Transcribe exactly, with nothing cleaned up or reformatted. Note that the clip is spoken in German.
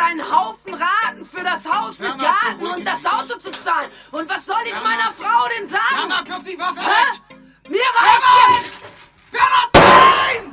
einen Haufen Raten für das Haus mit Garten und das Auto zu zahlen. Und was soll ich meiner Frau denn sagen? Mama, kauf die Waffe Hä? weg!